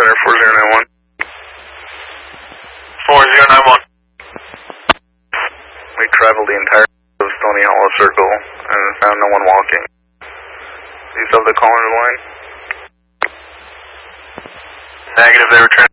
Center 4091. 4091. We traveled the entire of Stony Hollow Circle and found no one walking. Do you still have the caller on the line? Negative, they were trying